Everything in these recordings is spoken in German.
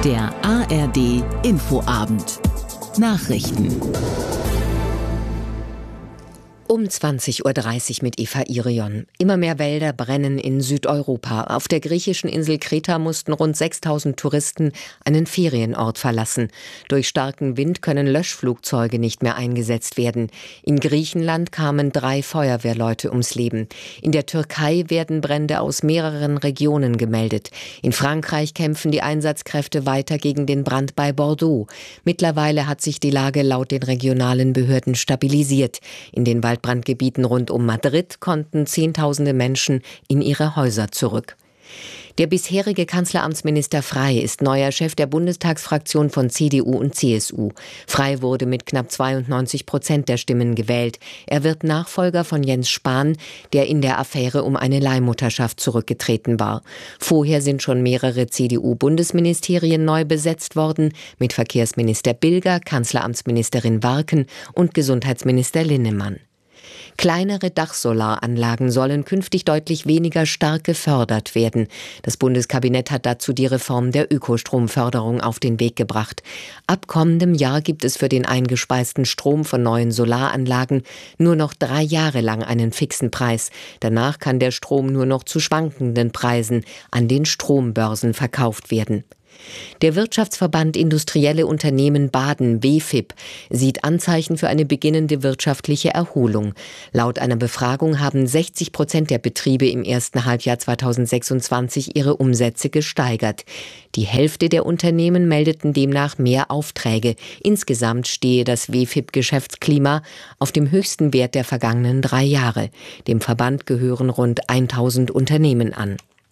Der ARD Infoabend. Nachrichten. Um 20.30 Uhr mit Eva Irion. Immer mehr Wälder brennen in Südeuropa. Auf der griechischen Insel Kreta mussten rund 6.000 Touristen einen Ferienort verlassen. Durch starken Wind können Löschflugzeuge nicht mehr eingesetzt werden. In Griechenland kamen 3 Feuerwehrleute ums Leben. In der Türkei werden Brände aus mehreren Regionen gemeldet. In Frankreich kämpfen die Einsatzkräfte weiter gegen den Brand bei Bordeaux. Mittlerweile hat sich die Lage laut den regionalen Behörden stabilisiert. In den Waldbrandgebieten rund um Madrid konnten Zehntausende Menschen in ihre Häuser zurück. Der bisherige Kanzleramtsminister Frey ist neuer Chef der Bundestagsfraktion von CDU und CSU. Frey wurde mit knapp 92% der Stimmen gewählt. Er wird Nachfolger von Jens Spahn, der in der Affäre um eine Leihmutterschaft zurückgetreten war. Vorher sind schon mehrere CDU-Bundesministerien neu besetzt worden, mit Verkehrsminister Bilger, Kanzleramtsministerin Warken und Gesundheitsminister Linnemann. Kleinere Dachsolaranlagen sollen künftig deutlich weniger stark gefördert werden. Das Bundeskabinett hat dazu die Reform der Ökostromförderung auf den Weg gebracht. Ab kommendem Jahr gibt es für den eingespeisten Strom von neuen Solaranlagen nur noch 3 Jahre lang einen fixen Preis. Danach kann der Strom nur noch zu schwankenden Preisen an den Strombörsen verkauft werden. Der Wirtschaftsverband Industrielle Unternehmen Baden, WFIB, sieht Anzeichen für eine beginnende wirtschaftliche Erholung. Laut einer Befragung haben 60% der Betriebe im ersten Halbjahr 2026 ihre Umsätze gesteigert. Die Hälfte der Unternehmen meldeten demnach mehr Aufträge. Insgesamt stehe das WFIB-Geschäftsklima auf dem höchsten Wert der vergangenen 3 Jahre. Dem Verband gehören rund 1000 Unternehmen an.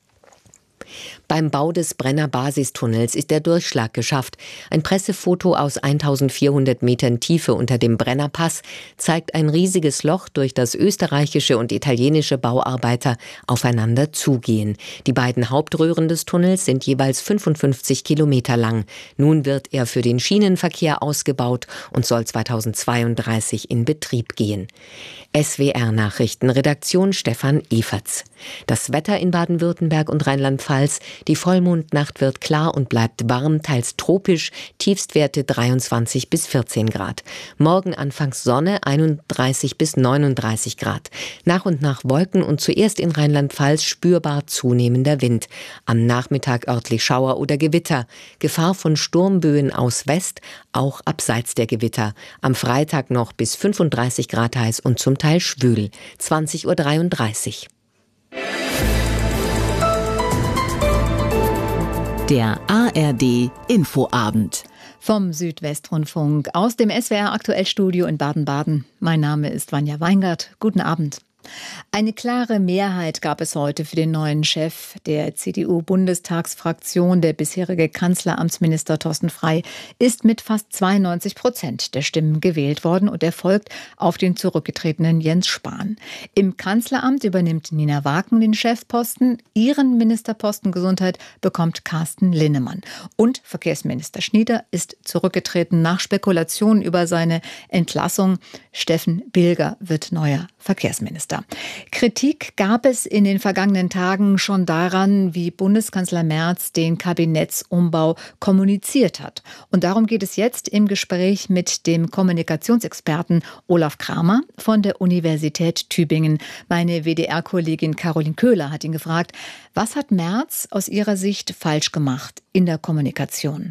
Beim Bau des Brenner Basistunnels ist der Durchschlag geschafft. Ein Pressefoto aus 1400 Metern Tiefe unter dem Brennerpass zeigt ein riesiges Loch, durch das österreichische und italienische Bauarbeiter aufeinander zugehen. Die beiden Hauptröhren des Tunnels sind jeweils 55 Kilometer lang. Nun wird er für den Schienenverkehr ausgebaut und soll 2032 in Betrieb gehen. SWR-Nachrichten, Redaktion Stefan Eferts. Das Wetter in Baden-Württemberg und Rheinland-Pfalz. Die Vollmondnacht wird klar und bleibt warm, teils tropisch, Tiefstwerte 23 bis 14 Grad. Morgen anfangs Sonne, 31 bis 39 Grad. Nach und nach Wolken und zuerst in Rheinland-Pfalz spürbar zunehmender Wind. Am Nachmittag örtlich Schauer oder Gewitter. Gefahr von Sturmböen aus West, auch abseits der Gewitter. Am Freitag noch bis 35 Grad heiß und zum Teil schwül. 20.33 Uhr. Der ARD Infoabend. Vom Südwestrundfunk aus dem SWR Aktuellstudio in Baden-Baden. Mein Name ist Vanja Weingart. Guten Abend. Eine klare Mehrheit gab es heute für den neuen Chef der CDU-Bundestagsfraktion. Der bisherige Kanzleramtsminister Thorsten Frey ist mit fast 92% der Stimmen gewählt worden und er folgt auf den zurückgetretenen Jens Spahn. Im Kanzleramt übernimmt Nina Warken den Chefposten. Ihren Ministerposten Gesundheit bekommt Carsten Linnemann. Und Verkehrsminister Schnieder ist zurückgetreten nach Spekulationen über seine Entlassung. Steffen Bilger wird neuer Verkehrsminister. Kritik gab es in den vergangenen Tagen schon daran, wie Bundeskanzler Merz den Kabinettsumbau kommuniziert hat. Und darum geht es jetzt im Gespräch mit dem Kommunikationsexperten Olaf Kramer von der Universität Tübingen. Meine WDR-Kollegin Caroline Köhler hat ihn gefragt, was hat Merz aus ihrer Sicht falsch gemacht in der Kommunikation?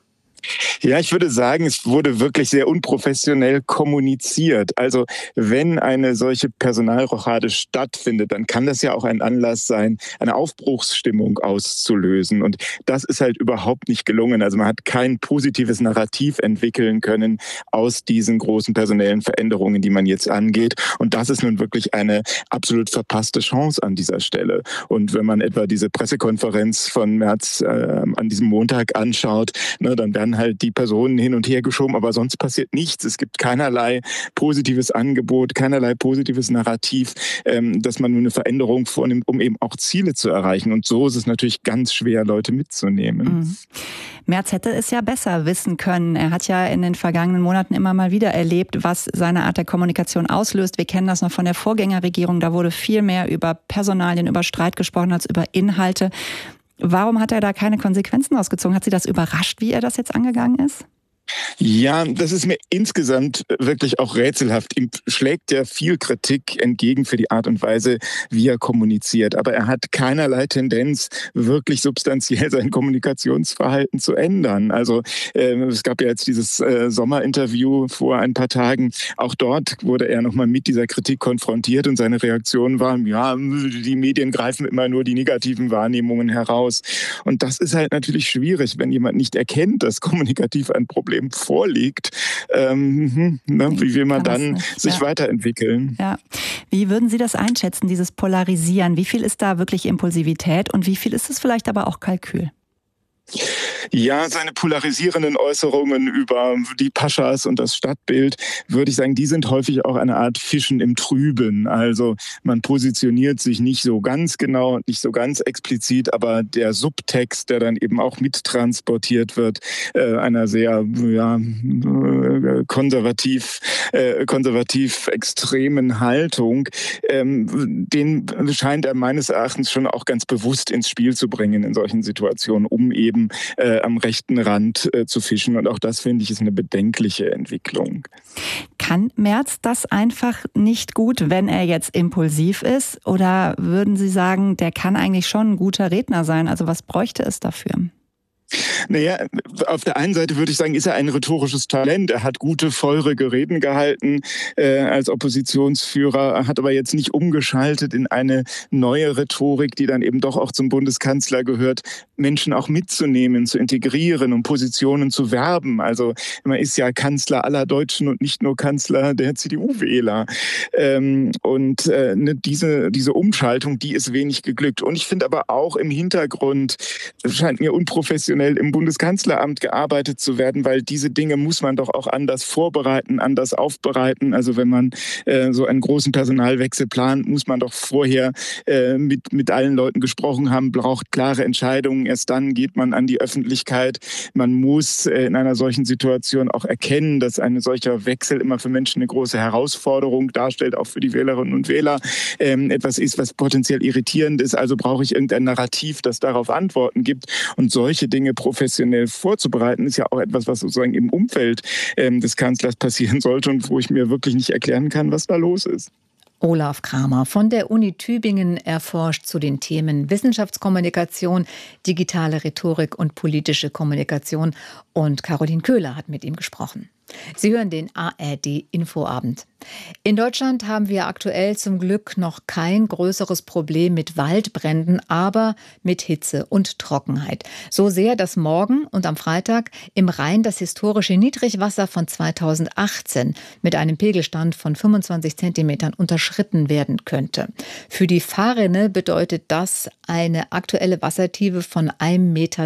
Ja, ich würde sagen, es wurde wirklich sehr unprofessionell kommuniziert. Also wenn eine solche Personalrochade stattfindet, dann kann das ja auch ein Anlass sein, eine Aufbruchsstimmung auszulösen. Und das ist halt überhaupt nicht gelungen. Also man hat kein positives Narrativ entwickeln können aus diesen großen personellen Veränderungen, die man jetzt angeht. Und das ist nun wirklich eine absolut verpasste Chance an dieser Stelle. Und wenn man etwa diese Pressekonferenz von Merz an diesem Montag anschaut, dann werden halt die Personen hin und her geschoben, aber sonst passiert nichts. Es gibt keinerlei positives Angebot, keinerlei positives Narrativ, dass man nur eine Veränderung vornimmt, um eben auch Ziele zu erreichen. Und so ist es natürlich ganz schwer, Leute mitzunehmen. Mhm. Merz hätte es ja besser wissen können. Er hat ja in den vergangenen Monaten immer mal wieder erlebt, was seine Art der Kommunikation auslöst. Wir kennen das noch von der Vorgängerregierung. Da wurde viel mehr über Personalien, über Streit gesprochen als über Inhalte. Warum hat er da keine Konsequenzen rausgezogen? Hat Sie das überrascht, wie er das jetzt angegangen ist? Ja, das ist mir insgesamt wirklich auch rätselhaft. Ihm schlägt ja viel Kritik entgegen für die Art und Weise, wie er kommuniziert. Aber er hat keinerlei Tendenz, wirklich substanziell sein Kommunikationsverhalten zu ändern. Also es gab ja jetzt dieses Sommerinterview vor ein paar Tagen. Auch dort wurde er nochmal mit dieser Kritik konfrontiert und seine Reaktion war, ja, die Medien greifen immer nur die negativen Wahrnehmungen heraus. Und das ist halt natürlich schwierig, wenn jemand nicht erkennt, dass kommunikativ ein Problem vorliegt, wie will man dann sich weiterentwickeln? Ja. Wie würden Sie das einschätzen, dieses Polarisieren? Wie viel ist da wirklich Impulsivität und wie viel ist es vielleicht aber auch Kalkül? Ja, seine polarisierenden Äußerungen über die Paschas und das Stadtbild, würde ich sagen, die sind häufig auch eine Art Fischen im Trüben. Also man positioniert sich nicht so ganz genau und nicht so ganz explizit, aber der Subtext, der dann eben auch mittransportiert wird, einer sehr konservativ extremen Haltung, den scheint er meines Erachtens schon auch ganz bewusst ins Spiel zu bringen in solchen Situationen, um eben am rechten Rand zu fischen. Und auch das, finde ich, ist eine bedenkliche Entwicklung. Kann Merz das einfach nicht gut, wenn er jetzt impulsiv ist? Oder würden Sie sagen, der kann eigentlich schon ein guter Redner sein? Also was bräuchte es dafür? Naja, auf der einen Seite würde ich sagen, ist er ein rhetorisches Talent. Er hat gute, feurige Reden gehalten als Oppositionsführer, hat aber jetzt nicht umgeschaltet in eine neue Rhetorik, die dann eben doch auch zum Bundeskanzler gehört, Menschen auch mitzunehmen, zu integrieren und Positionen zu werben. Also man ist ja Kanzler aller Deutschen und nicht nur Kanzler der CDU-Wähler. Diese Umschaltung, die ist wenig geglückt. Und ich finde aber auch im Hintergrund, es scheint mir unprofessionell im Bundeskanzleramt gearbeitet zu werden, weil diese Dinge muss man doch auch anders vorbereiten, anders aufbereiten. Also wenn man so einen großen Personalwechsel plant, muss man doch vorher mit allen Leuten gesprochen haben, braucht klare Entscheidungen. Erst dann geht man an die Öffentlichkeit. Man muss in einer solchen Situation auch erkennen, dass ein solcher Wechsel immer für Menschen eine große Herausforderung darstellt, auch für die Wählerinnen und Wähler. Etwas ist, was potenziell irritierend ist. Also brauche ich irgendein Narrativ, das darauf Antworten gibt. Und solche Dinge professionell vorzubereiten, ist ja auch etwas, was sozusagen im Umfeld des Kanzlers passieren sollte und wo ich mir wirklich nicht erklären kann, was da los ist. Olaf Kramer von der Uni Tübingen erforscht zu den Themen Wissenschaftskommunikation, digitale Rhetorik und politische Kommunikation. Und Caroline Köhler hat mit ihm gesprochen. Sie hören den ARD-Infoabend. In Deutschland haben wir aktuell zum Glück noch kein größeres Problem mit Waldbränden, aber mit Hitze und Trockenheit. So sehr, dass morgen und am Freitag im Rhein das historische Niedrigwasser von 2018 mit einem Pegelstand von 25 Zentimetern unterschritten werden könnte. Für die Fahrrinne bedeutet das eine aktuelle Wassertiefe von 1,43 Meter.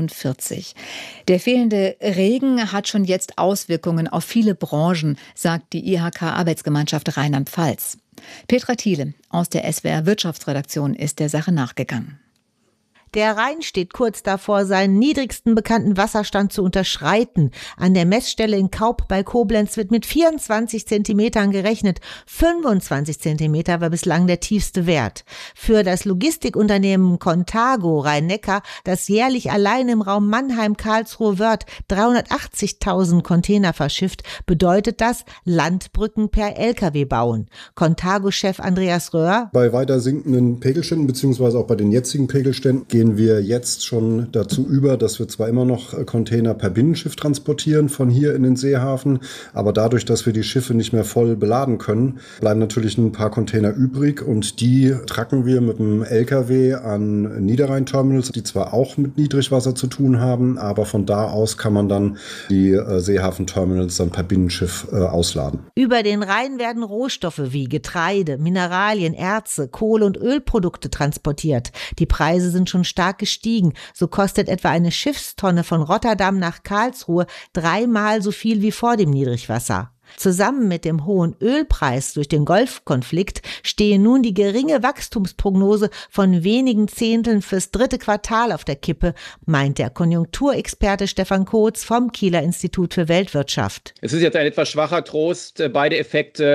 Der fehlende Regen hat schon jetzt Auswirkungen auf viele Branchen, sagt die IHK-Arbeitsgemeinschaft Rheinland-Pfalz. Petra Thiele aus der SWR Wirtschaftsredaktion ist der Sache nachgegangen. Der Rhein steht kurz davor, seinen niedrigsten bekannten Wasserstand zu unterschreiten. An der Messstelle in Kaup bei Koblenz wird mit 24 Zentimetern gerechnet. 25 Zentimeter war bislang der tiefste Wert. Für das Logistikunternehmen Contago Rhein-Neckar, das jährlich allein im Raum Mannheim-Karlsruhe-Wörth 380.000 Container verschifft, bedeutet das Landbrücken per Lkw bauen. Contago-Chef Andreas Röhr: Bei weiter sinkenden Pegelständen beziehungsweise auch bei den jetzigen Pegelständen gehen wir jetzt schon dazu über, dass wir zwar immer noch Container per Binnenschiff transportieren von hier in den Seehafen, aber dadurch, dass wir die Schiffe nicht mehr voll beladen können, bleiben natürlich ein paar Container übrig und die tracken wir mit dem LKW an Niederrhein-Terminals, die zwar auch mit Niedrigwasser zu tun haben, aber von da aus kann man dann die Seehafen-Terminals dann per Binnenschiff ausladen. Über den Rhein werden Rohstoffe wie Getreide, Mineralien, Erze, Kohle- und Ölprodukte transportiert. Die Preise sind schon stark gestiegen. So kostet etwa eine Schiffstonne von Rotterdam nach Karlsruhe 3-mal so viel wie vor dem Niedrigwasser. Zusammen mit dem hohen Ölpreis durch den Golfkonflikt stehe nun die geringe Wachstumsprognose von wenigen Zehnteln fürs 3. Quartal auf der Kippe, meint der Konjunkturexperte Stefan Kotz vom Kieler Institut für Weltwirtschaft. Es ist jetzt ein etwas schwacher Trost. Beide Effekte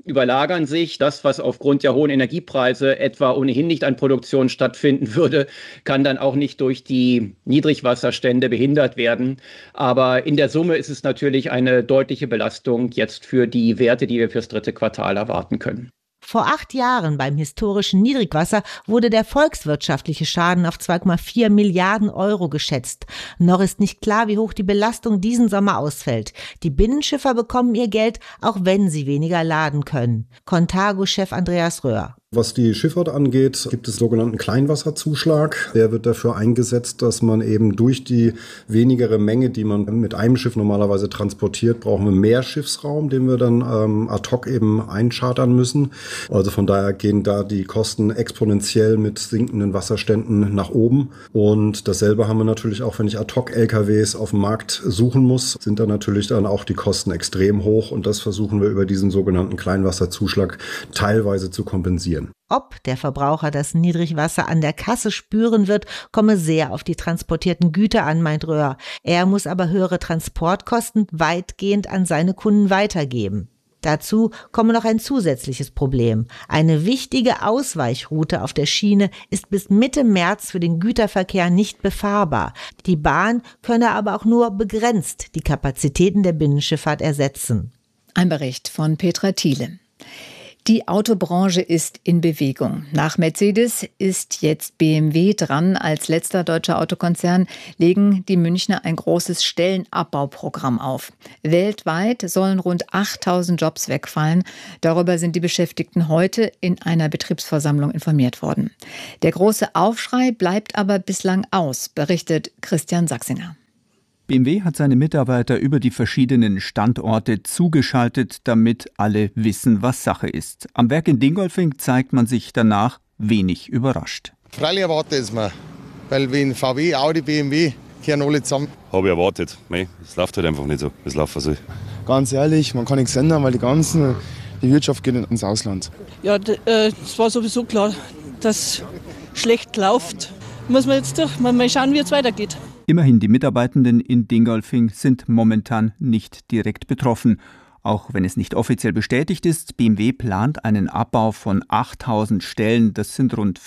überlagern sich. Das, was aufgrund der hohen Energiepreise etwa ohnehin nicht an Produktion stattfinden würde, kann dann auch nicht durch die Niedrigwasserstände behindert werden. Aber in der Summe ist es natürlich eine deutliche Belastung jetzt für die Werte, die wir fürs 3. Quartal erwarten können. Vor 8 Jahren beim historischen Niedrigwasser wurde der volkswirtschaftliche Schaden auf 2,4 Milliarden Euro geschätzt. Noch ist nicht klar, wie hoch die Belastung diesen Sommer ausfällt. Die Binnenschiffer bekommen ihr Geld, auch wenn sie weniger laden können. Contago-Chef Andreas Röhr. Was die Schifffahrt angeht, gibt es sogenannten Kleinwasserzuschlag. Der wird dafür eingesetzt, dass man eben durch die wenigere Menge, die man mit einem Schiff normalerweise transportiert, brauchen wir mehr Schiffsraum, den wir dann ad hoc eben einchartern müssen. Also von daher gehen da die Kosten exponentiell mit sinkenden Wasserständen nach oben. Und dasselbe haben wir natürlich auch, wenn ich ad hoc LKWs auf dem Markt suchen muss, sind da natürlich dann auch die Kosten extrem hoch. Und das versuchen wir über diesen sogenannten Kleinwasserzuschlag teilweise zu kompensieren. Ob der Verbraucher das Niedrigwasser an der Kasse spüren wird, komme sehr auf die transportierten Güter an, meint Röhr. Er muss aber höhere Transportkosten weitgehend an seine Kunden weitergeben. Dazu komme noch ein zusätzliches Problem. Eine wichtige Ausweichroute auf der Schiene ist bis Mitte März für den Güterverkehr nicht befahrbar. Die Bahn könne aber auch nur begrenzt die Kapazitäten der Binnenschifffahrt ersetzen. Ein Bericht von Petra Thiele. Die Autobranche ist in Bewegung. Nach Mercedes ist jetzt BMW dran. Als letzter deutscher Autokonzern legen die Münchner ein großes Stellenabbauprogramm auf. Weltweit sollen rund 8.000 Jobs wegfallen. Darüber sind die Beschäftigten heute in einer Betriebsversammlung informiert worden. Der große Aufschrei bleibt aber bislang aus, berichtet Christian Sachsinger. BMW hat seine Mitarbeiter über die verschiedenen Standorte zugeschaltet, damit alle wissen, was Sache ist. Am Werk in Dingolfing zeigt man sich danach wenig überrascht. Freilich erwartet es mir, weil wenn VW, Audi, BMW gehören alle zusammen. Habe ich erwartet. Es läuft halt einfach nicht so, wie es laufen soll. Ganz ehrlich, man kann nichts ändern, weil die Wirtschaft geht ins Ausland. Ja, es war sowieso klar, dass es schlecht läuft. Muss man jetzt mal schauen, wie es weitergeht. Immerhin, die Mitarbeitenden in Dingolfing sind momentan nicht direkt betroffen. Auch wenn es nicht offiziell bestätigt ist, BMW plant einen Abbau von 8.000 Stellen. Das sind rund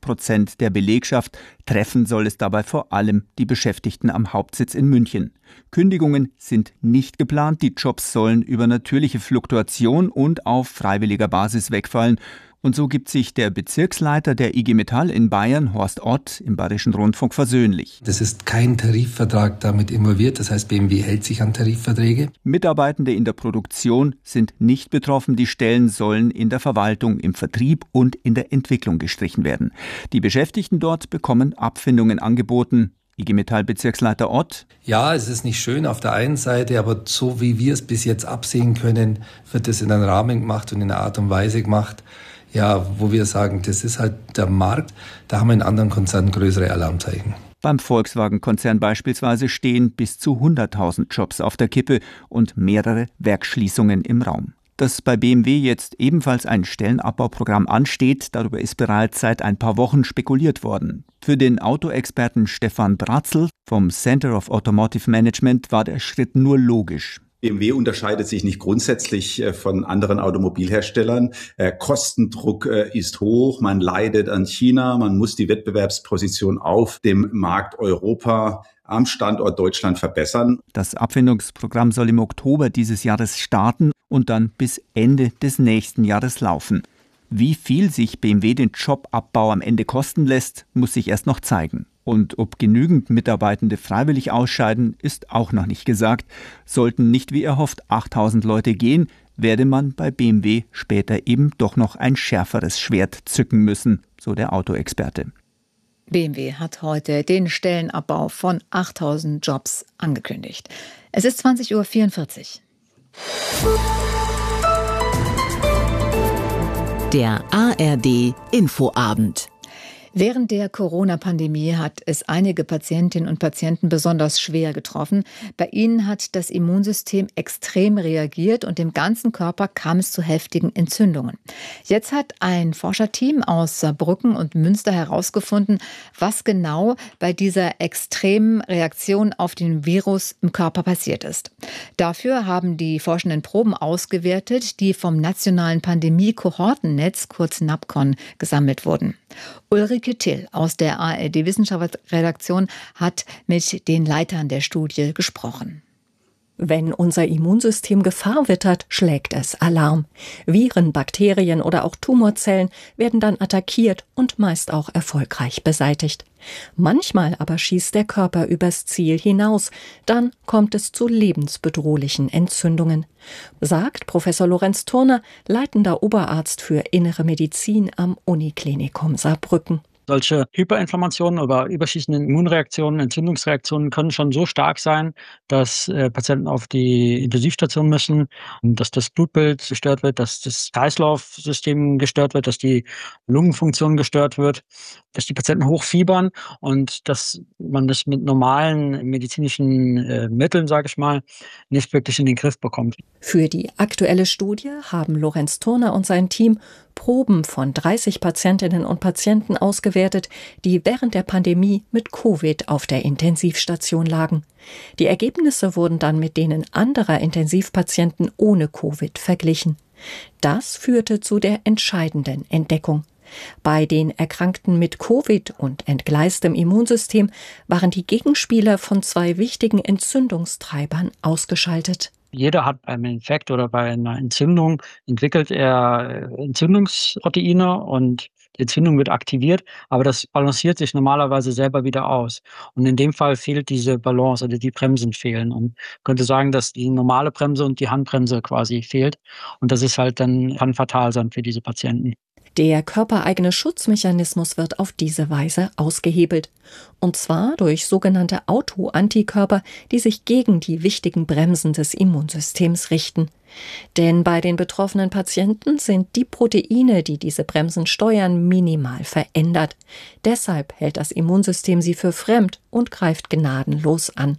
5% der Belegschaft. Treffen soll es dabei vor allem die Beschäftigten am Hauptsitz in München. Kündigungen sind nicht geplant. Die Jobs sollen über natürliche Fluktuation und auf freiwilliger Basis wegfallen. Und so gibt sich der Bezirksleiter der IG Metall in Bayern, Horst Ott, im Bayerischen Rundfunk versöhnlich. Das ist kein Tarifvertrag damit involviert, das heißt BMW hält sich an Tarifverträge. Mitarbeitende in der Produktion sind nicht betroffen, die Stellen sollen in der Verwaltung, im Vertrieb und in der Entwicklung gestrichen werden. Die Beschäftigten dort bekommen Abfindungen angeboten. IG Metall-Bezirksleiter Ott. Ja, es ist nicht schön auf der einen Seite, aber so wie wir es bis jetzt absehen können, wird es in einem Rahmen gemacht und in einer Art und Weise gemacht, ja, wo wir sagen, das ist halt der Markt, da haben wir in anderen Konzernen größere Alarmzeichen. Beim Volkswagen-Konzern beispielsweise stehen bis zu 100.000 Jobs auf der Kippe und mehrere Werksschließungen im Raum. Dass bei BMW jetzt ebenfalls ein Stellenabbauprogramm ansteht, darüber ist bereits seit ein paar Wochen spekuliert worden. Für den Autoexperten Stefan Bratzl vom Center of Automotive Management war der Schritt nur logisch. BMW unterscheidet sich nicht grundsätzlich von anderen Automobilherstellern. Kostendruck ist hoch, man leidet an China, man muss die Wettbewerbsposition auf dem Markt Europa am Standort Deutschland verbessern. Das Abfindungsprogramm soll im Oktober dieses Jahres starten und dann bis Ende des nächsten Jahres laufen. Wie viel sich BMW den Jobabbau am Ende kosten lässt, muss sich erst noch zeigen. Und ob genügend Mitarbeitende freiwillig ausscheiden, ist auch noch nicht gesagt. Sollten nicht wie erhofft 8.000 Leute gehen, werde man bei BMW später eben doch noch ein schärferes Schwert zücken müssen, so der Autoexperte. BMW hat heute den Stellenabbau von 8.000 Jobs angekündigt. Es ist 20:44 Uhr. Der ARD Infoabend. Während der Corona-Pandemie hat es einige Patientinnen und Patienten besonders schwer getroffen. Bei ihnen hat das Immunsystem extrem reagiert und im ganzen Körper kam es zu heftigen Entzündungen. Jetzt hat ein Forscherteam aus Saarbrücken und Münster herausgefunden, was genau bei dieser extremen Reaktion auf den Virus im Körper passiert ist. Dafür haben die Forschenden Proben ausgewertet, die vom Nationalen Pandemie-Kohortennetz, kurz NAPCON, gesammelt wurden. Ulrike Till aus der ARD-Wissenschaftsredaktion hat mit den Leitern der Studie gesprochen. Wenn unser Immunsystem Gefahr wittert, schlägt es Alarm. Viren, Bakterien oder auch Tumorzellen werden dann attackiert und meist auch erfolgreich beseitigt. Manchmal aber schießt der Körper übers Ziel hinaus. Dann kommt es zu lebensbedrohlichen Entzündungen, sagt Professor Lorenz Thurner, leitender Oberarzt für Innere Medizin am Uniklinikum Saarbrücken. Solche Hyperinflammationen oder überschießenden Immunreaktionen, Entzündungsreaktionen können schon so stark sein, dass Patienten auf die Intensivstation müssen, dass das Blutbild gestört wird, dass das Kreislaufsystem gestört wird, dass die Lungenfunktion gestört wird, dass die Patienten hochfiebern und dass man das mit normalen medizinischen Mitteln, sage ich mal, nicht wirklich in den Griff bekommt. Für die aktuelle Studie haben Lorenz Thurner und sein Team Proben von 30 Patientinnen und Patienten ausgewertet, die während der Pandemie mit Covid auf der Intensivstation lagen. Die Ergebnisse wurden dann mit denen anderer Intensivpatienten ohne Covid verglichen. Das führte zu der entscheidenden Entdeckung. Bei den Erkrankten mit Covid und entgleistem Immunsystem waren die Gegenspieler von 2 wichtigen Entzündungstreibern ausgeschaltet. Jeder hat beim Infekt oder bei einer Entzündung entwickelt er Entzündungsproteine und die Entzündung wird aktiviert, aber das balanciert sich normalerweise selber wieder aus. Und in dem Fall fehlt diese Balance oder die Bremsen fehlen. Und könnte sagen, dass die normale Bremse und die Handbremse quasi fehlt. Und das ist halt dann, kann fatal sein für diese Patienten. Der körpereigene Schutzmechanismus wird auf diese Weise ausgehebelt. Und zwar durch sogenannte Autoantikörper, die sich gegen die wichtigen Bremsen des Immunsystems richten. Denn bei den betroffenen Patienten sind die Proteine, die diese Bremsen steuern, minimal verändert. Deshalb hält das Immunsystem sie für fremd und greift gnadenlos an.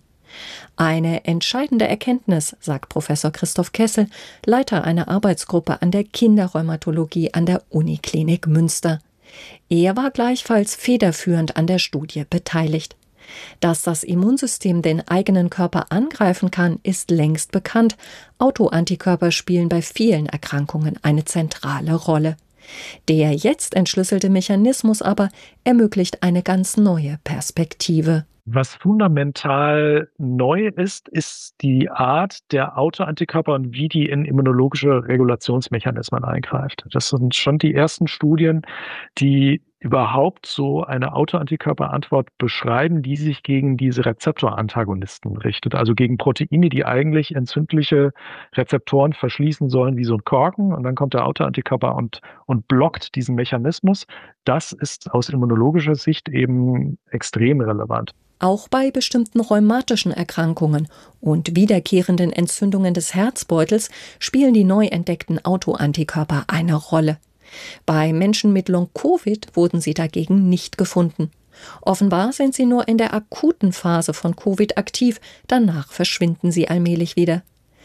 Eine entscheidende Erkenntnis, sagt Professor Christoph Kessel, Leiter einer Arbeitsgruppe an der Kinderrheumatologie an der Uniklinik Münster. Er war gleichfalls federführend an der Studie beteiligt. Dass das Immunsystem den eigenen Körper angreifen kann, ist längst bekannt. Autoantikörper spielen bei vielen Erkrankungen eine zentrale Rolle. Der jetzt entschlüsselte Mechanismus aber ermöglicht eine ganz neue Perspektive. Was fundamental neu ist, ist die Art der Autoantikörper und wie die in immunologische Regulationsmechanismen eingreift. Das sind schon die ersten Studien, die überhaupt so eine Autoantikörperantwort beschreiben, die sich gegen diese Rezeptorantagonisten richtet, also gegen Proteine, die eigentlich entzündliche Rezeptoren verschließen sollen wie so ein Korken. Und dann kommt der Autoantikörper und blockt diesen Mechanismus. Das ist aus immunologischer Sicht eben extrem relevant. Auch bei bestimmten rheumatischen Erkrankungen und wiederkehrenden Entzündungen des Herzbeutels spielen die neu entdeckten Autoantikörper eine Rolle. Bei Menschen mit Long-Covid wurden sie dagegen nicht gefunden. Offenbar sind sie nur in der akuten Phase von Covid aktiv, danach verschwinden sie allmählich wieder.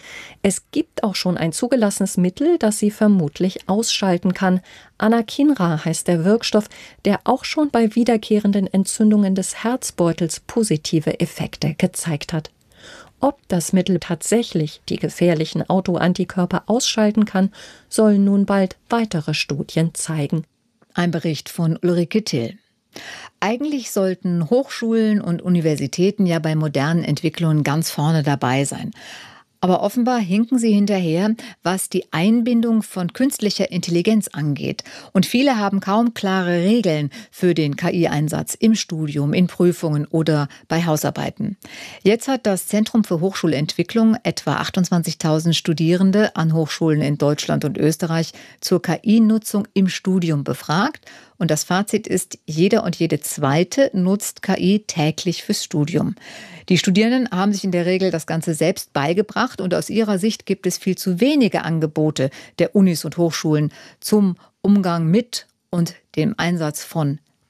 Es gibt auch schon ein zugelassenes Mittel, das sie vermutlich ausschalten kann. Anakinra heißt der Wirkstoff, der auch schon bei wiederkehrenden Entzündungen des Herzbeutels positive Effekte gezeigt hat. Ob das Mittel tatsächlich die gefährlichen Autoantikörper ausschalten kann, sollen nun bald weitere Studien zeigen. Ein Bericht von Ulrike Till. Eigentlich sollten Hochschulen und Universitäten ja bei modernen Entwicklungen ganz vorne dabei sein. Aber offenbar hinken sie hinterher, was die Einbindung von künstlicher Intelligenz angeht. Und viele haben kaum klare Regeln für den KI-Einsatz im Studium, in Prüfungen oder bei Hausarbeiten. Jetzt hat das Zentrum für Hochschulentwicklung etwa 28.000 Studierende an Hochschulen in Deutschland und Österreich zur KI-Nutzung im Studium befragt. Und das Fazit ist, jeder und jede Zweite nutzt KI täglich fürs Studium. Die Studierenden haben sich in der Regel das Ganze selbst beigebracht und aus ihrer Sicht gibt es viel zu wenige Angebote der Unis und Hochschulen zum Umgang mit und dem Einsatz von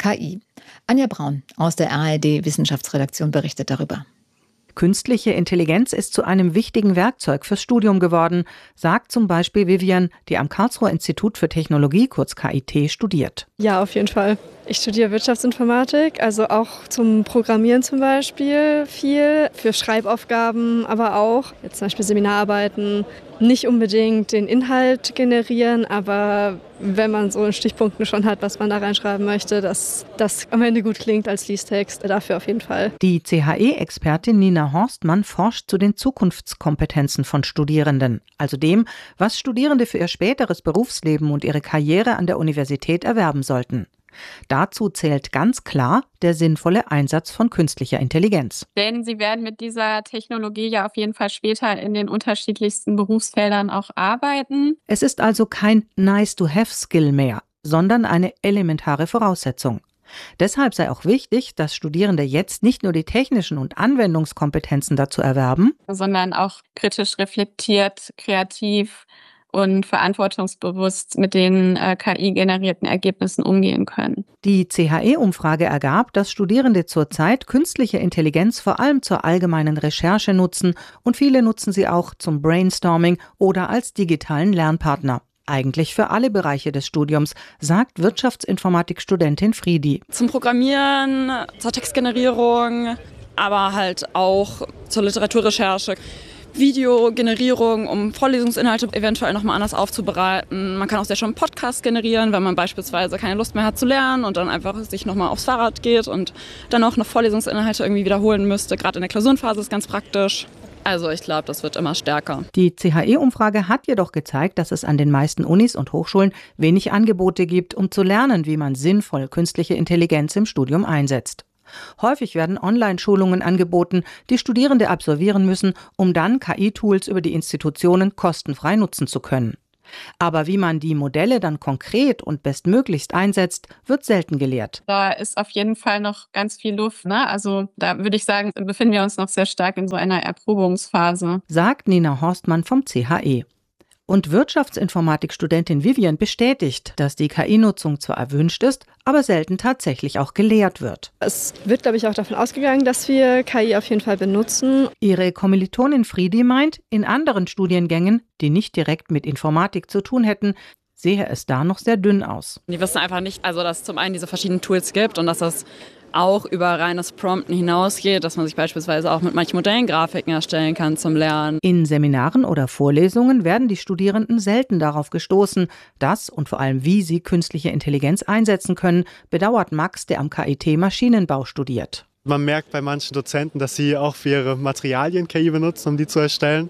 KI. Anja Braun aus der ARD-Wissenschaftsredaktion berichtet darüber. Künstliche Intelligenz ist zu einem wichtigen Werkzeug fürs Studium geworden, sagt zum Beispiel Vivian, die am Karlsruher Institut für Technologie, kurz KIT, studiert. Ja, auf jeden Fall. Ich studiere Wirtschaftsinformatik, also auch zum Programmieren zum Beispiel viel, für Schreibaufgaben, aber auch jetzt zum Beispiel Seminararbeiten. Nicht unbedingt den Inhalt generieren, aber wenn man so in Stichpunkten schon hat, was man da reinschreiben möchte, dass das am Ende gut klingt als Fließtext, dafür auf jeden Fall. Die CHE-Expertin Nina Horstmann forscht zu den Zukunftskompetenzen von Studierenden, also dem, was Studierende für ihr späteres Berufsleben und ihre Karriere an der Universität erwerben sollten. Dazu zählt ganz klar der sinnvolle Einsatz von künstlicher Intelligenz. Denn sie werden mit dieser Technologie ja auf jeden Fall später in den unterschiedlichsten Berufsfeldern auch arbeiten. Es ist also kein Nice-to-have-Skill mehr, sondern eine elementare Voraussetzung. Deshalb sei auch wichtig, dass Studierende jetzt nicht nur die technischen und Anwendungskompetenzen dazu erwerben, sondern auch kritisch reflektiert, kreativ und verantwortungsbewusst mit den KI-generierten Ergebnissen umgehen können. Die CHE-Umfrage ergab, dass Studierende zurzeit künstliche Intelligenz vor allem zur allgemeinen Recherche nutzen und viele nutzen sie auch zum Brainstorming oder als digitalen Lernpartner. Eigentlich für alle Bereiche des Studiums, sagt Wirtschaftsinformatik-Studentin Friedi. Zum Programmieren, zur Textgenerierung, aber halt auch zur Literaturrecherche. Videogenerierung, um Vorlesungsinhalte eventuell nochmal anders aufzubereiten. Man kann auch sehr schön einen Podcast generieren, wenn man beispielsweise keine Lust mehr hat zu lernen und dann einfach sich nochmal aufs Fahrrad geht und dann auch noch Vorlesungsinhalte irgendwie wiederholen müsste. Gerade in der Klausurenphase ist ganz praktisch. Also ich glaube, das wird immer stärker. Die CHE-Umfrage hat jedoch gezeigt, dass es an den meisten Unis und Hochschulen wenig Angebote gibt, um zu lernen, wie man sinnvoll künstliche Intelligenz im Studium einsetzt. Häufig werden Online-Schulungen angeboten, die Studierende absolvieren müssen, um dann KI-Tools über die Institutionen kostenfrei nutzen zu können. Aber wie man die Modelle dann konkret und bestmöglichst einsetzt, wird selten gelehrt. Da ist auf jeden Fall noch ganz viel Luft, ne? Also da würde ich sagen, befinden wir uns noch sehr stark in so einer Erprobungsphase. Sagt Nina Horstmann vom CHE. Und Wirtschaftsinformatik-Studentin Vivian bestätigt, dass die KI-Nutzung zwar erwünscht ist, aber selten tatsächlich auch gelehrt wird. Es wird, glaube ich, auch davon ausgegangen, dass wir KI auf jeden Fall benutzen. Ihre Kommilitonin Friedi meint, in anderen Studiengängen, die nicht direkt mit Informatik zu tun hätten, sehe es da noch sehr dünn aus. Die wissen einfach nicht, also dass es zum einen diese verschiedenen Tools gibt und dass das auch über reines Prompten hinausgeht, dass man sich beispielsweise auch mit manchen Modellen Grafiken erstellen kann zum Lernen. In Seminaren oder Vorlesungen werden die Studierenden selten darauf gestoßen, dass und vor allem wie sie künstliche Intelligenz einsetzen können, bedauert Max, der am KIT Maschinenbau studiert. Man merkt bei manchen Dozenten, dass sie auch für ihre Materialien KI benutzen, um die zu erstellen,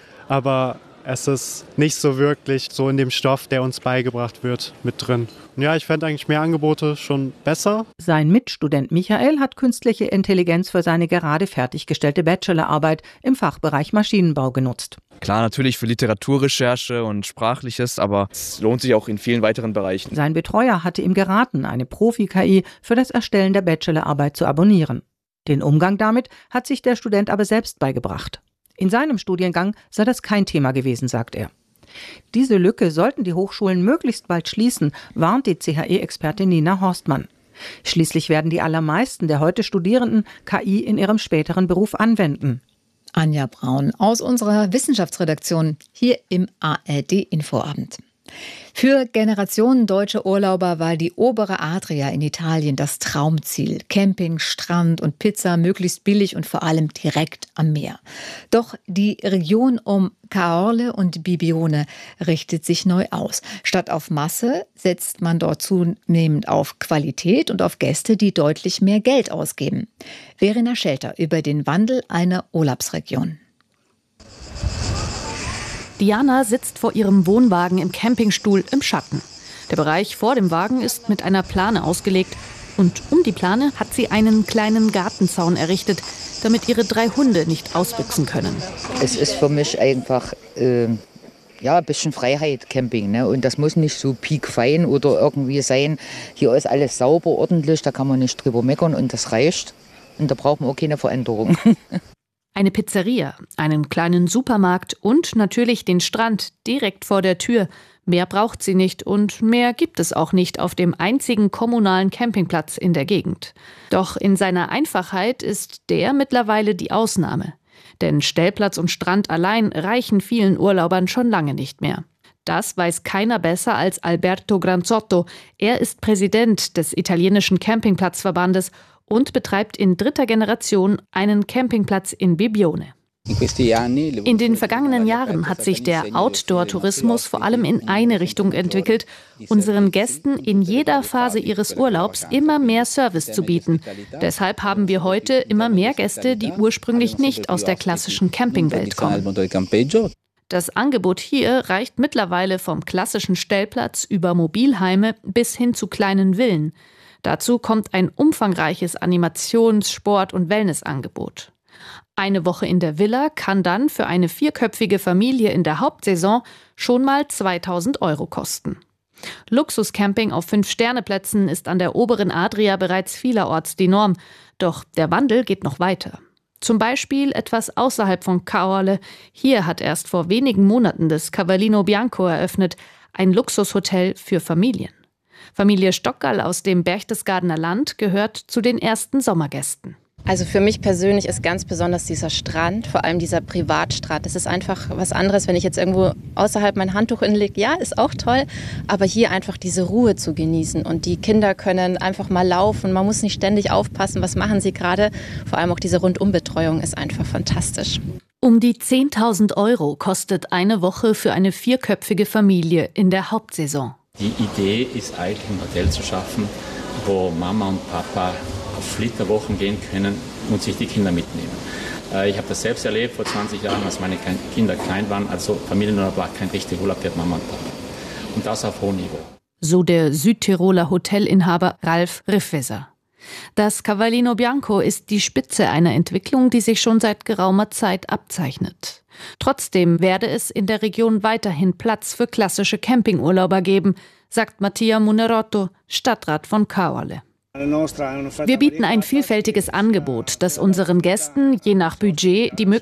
aber es ist nicht so wirklich so in dem Stoff, der uns beigebracht wird, mit drin. Und ja, ich fände eigentlich mehr Angebote schon besser. Sein Mitstudent Michael hat künstliche Intelligenz für seine gerade fertiggestellte Bachelorarbeit im Fachbereich Maschinenbau genutzt. Klar, natürlich für Literaturrecherche und Sprachliches, aber es lohnt sich auch in vielen weiteren Bereichen. Sein Betreuer hatte ihm geraten, eine Profi-KI für das Erstellen der Bachelorarbeit zu abonnieren. Den Umgang damit hat sich der Student aber selbst beigebracht. In seinem Studiengang sei das kein Thema gewesen, sagt er. Diese Lücke sollten die Hochschulen möglichst bald schließen, warnt die CHE-Expertin Nina Horstmann. Schließlich werden die allermeisten der heute Studierenden KI in ihrem späteren Beruf anwenden. Anja Braun aus unserer Wissenschaftsredaktion hier im ARD-Infoabend. Für Generationen deutscher Urlauber war die obere Adria in Italien das Traumziel. Camping, Strand und Pizza möglichst billig und vor allem direkt am Meer. Doch die Region um Caorle und Bibione richtet sich neu aus. Statt auf Masse setzt man dort zunehmend auf Qualität und auf Gäste, die deutlich mehr Geld ausgeben. Verena Schelter über den Wandel einer Urlaubsregion. Diana sitzt vor ihrem Wohnwagen im Campingstuhl im Schatten. Der Bereich vor dem Wagen ist mit einer Plane ausgelegt und um die Plane hat sie einen kleinen Gartenzaun errichtet, damit ihre 3 Hunde nicht ausbüchsen können. Es ist für mich einfach ein bisschen Freiheit, Camping, ne? Und das muss nicht so piekfein oder irgendwie sein. Hier ist alles sauber, ordentlich, da kann man nicht drüber meckern und das reicht. Und da braucht man auch keine Veränderung. Eine Pizzeria, einen kleinen Supermarkt und natürlich den Strand direkt vor der Tür Mehr braucht sie nicht und mehr gibt es auch nicht auf dem einzigen kommunalen Campingplatz in der Gegend. Doch in seiner Einfachheit ist der mittlerweile die Ausnahme. Denn Stellplatz und Strand allein reichen vielen Urlaubern schon lange nicht mehr. Das weiß keiner besser als Alberto Granzotto. Er ist Präsident des italienischen Campingplatzverbandes und betreibt in 3. Generation einen Campingplatz in Bibbione. In den vergangenen Jahren hat sich der Outdoor-Tourismus vor allem in eine Richtung entwickelt, unseren Gästen in jeder Phase ihres Urlaubs immer mehr Service zu bieten. Deshalb haben wir heute immer mehr Gäste, die ursprünglich nicht aus der klassischen Campingwelt kommen. Das Angebot hier reicht mittlerweile vom klassischen Stellplatz über Mobilheime bis hin zu kleinen Villen. Dazu kommt ein umfangreiches Animations-, Sport- und Wellnessangebot. Eine Woche in der Villa kann dann für eine 4-köpfige Familie in der Hauptsaison schon mal 2.000 € kosten. Luxuscamping auf 5-Sterne-Plätzen ist an der oberen Adria bereits vielerorts die Norm. Doch der Wandel geht noch weiter. Zum Beispiel etwas außerhalb von Caorle. Hier hat erst vor wenigen Monaten das Cavallino Bianco eröffnet, ein Luxushotel für Familien. Familie Stockerl aus dem Berchtesgadener Land gehört zu den ersten Sommergästen. Also für mich persönlich ist ganz besonders dieser Strand, vor allem dieser Privatstrand. Das ist einfach was anderes, wenn ich jetzt irgendwo außerhalb mein Handtuch hinlege. Ja, ist auch toll, aber hier einfach diese Ruhe zu genießen. Und die Kinder können einfach mal laufen. Man muss nicht ständig aufpassen, was machen sie gerade. Vor allem auch diese Rundumbetreuung ist einfach fantastisch. Um die 10.000 € kostet eine Woche für eine 4-köpfige Familie in der Hauptsaison. Die Idee ist eigentlich, ein Hotel zu schaffen, wo Mama und Papa auf Flitterwochen gehen können und sich die Kinder mitnehmen. Ich habe das selbst erlebt vor 20 Jahren, als meine Kinder klein waren. Also Familienurlaub war kein richtiger Urlaub für Mama und Papa. Und das auf hohem Niveau. So der Südtiroler Hotelinhaber Ralf Riffeser. Das Cavallino Bianco ist die Spitze einer Entwicklung, die sich schon seit geraumer Zeit abzeichnet. Trotzdem werde es in der Region weiterhin Platz für klassische Campingurlauber geben, sagt Mattia Munerotto, Stadtrat von Caorle. Wir bieten ein vielfältiges Angebot, das unseren Gästen je nach Budget die Möglichkeit